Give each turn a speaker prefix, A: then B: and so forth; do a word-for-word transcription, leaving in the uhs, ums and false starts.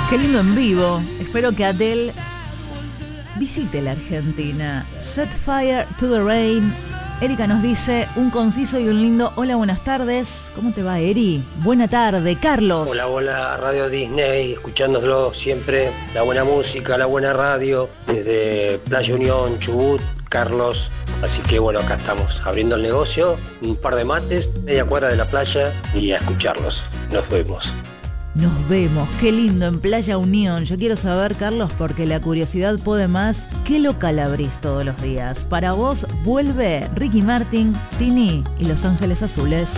A: Qué lindo en vivo. Espero que Adele visite la Argentina. Set fire to the rain. Erika nos dice un conciso y un lindo hola, buenas tardes. ¿Cómo te va, Eri? Buena tarde, Carlos.
B: Hola, hola, Radio Disney, escuchándolo siempre, la buena música, la buena radio, desde Playa Unión, Chubut, Carlos. Así que bueno, acá estamos, abriendo el negocio, un par de mates, media cuadra de la playa y a escucharlos. Nos vemos.
A: Nos vemos, qué lindo en Playa Unión. Yo quiero saber, Carlos, porque la curiosidad puede más, ¿qué local abrís todos los días? Para vos vuelve Ricky Martin, Tini y Los Ángeles Azules.